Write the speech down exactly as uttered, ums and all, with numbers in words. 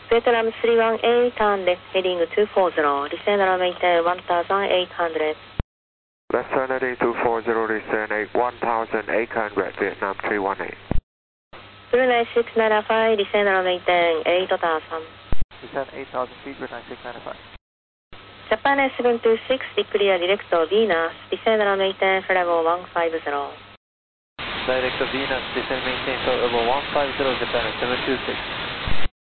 Vietnam three one eight, turn left heading two four zero, descend and maintain one thousand eight hundred. Left turn heading two four zero, descend eight one thousand eight hundred, Vietnam three one eight. Zulu nine six nine five, descend and maintain eight thousand. Descend eight thousand feet, Zulu nine six nine five. Japan S seven two six, declare direct of Venus, descend and maintain flight level one five zero. Direct of Venus, descend maintain flight level one five zero, Japan S seven two six.